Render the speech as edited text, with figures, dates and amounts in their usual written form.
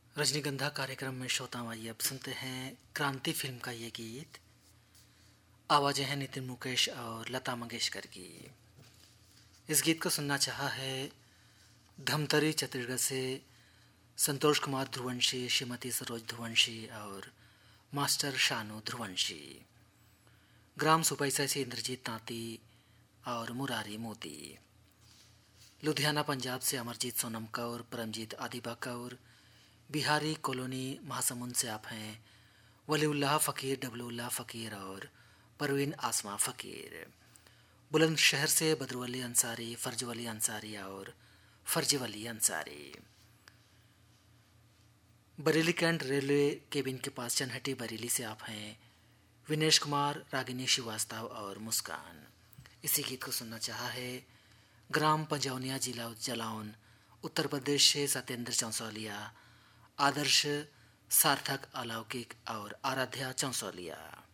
रजनीगंधा कार्यक्रम में श्रोताओं, आइए अब सुनते हैं क्रांति फिल्म का ये गीत। आवाज़ें हैं नितिन मुकेश और लता मंगेशकर की। इस गीत को सुनना चाहा है धमतरी छत्तीसगढ़ से संतोष कुमार ध्रुवंशी, श्रीमती सरोज ध्रुवंशी और मास्टर शानू ध्रुवंशी। ग्राम सुपैसा से इंद्रजीत तांती और मुरारी मोती। लुधियाना पंजाब से अमरजीत सोनम कौर, परमजीत आदिबा कौर। बिहारी कॉलोनी महासमुंद से आप हैं वलीउल्लाह फ़कीर, डबलुल्लाह फ़कीर और परवीन आसमा फ़कीर। बुलंदशहर से बदरुवली अंसारी, फ़र्जवली अंसारी और फ़र्जवली Ansari. Bareilly cantt railway cabin के पास चनहटी बरेली से आप हैं विनेश कुमार, रागिनी श्रीवास्तव और मुस्कान। इसी गीत को सुनना चाहा है ग्राम पंजौनिया, जिला जलौन, उत्तर प्रदेश से सत्येंद्र चौंसौलिया, आदर्श, सार्थक, अलौकिक और आराध्या चौंसौलिया।